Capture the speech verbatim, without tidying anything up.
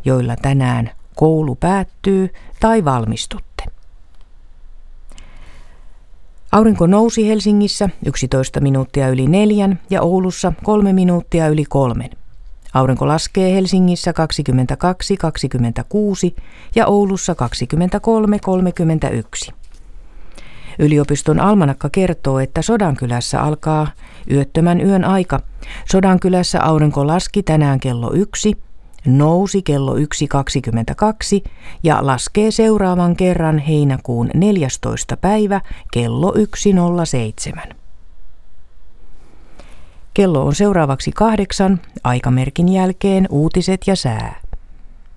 joilla tänään koulu päättyy tai valmistutte. Aurinko nousi Helsingissä yksitoista minuuttia yli neljän ja Oulussa kolme minuuttia yli kolmen. Aurinko laskee Helsingissä kaksikymmentäkaksi kaksikymmentäkuusi ja Oulussa kaksikymmentäkolme kolmekymmentäyksi. Yliopiston almanakka kertoo, että Sodankylässä alkaa yöttömän yön aika. Sodankylässä aurinko laski tänään kello yksi, nousi kello yksi kaksikymmentäkaksi ja laskee seuraavan kerran heinäkuun neljästoista päivä kello yksi nolla seitsemän. Kello on seuraavaksi kahdeksan, aikamerkin jälkeen uutiset ja sää.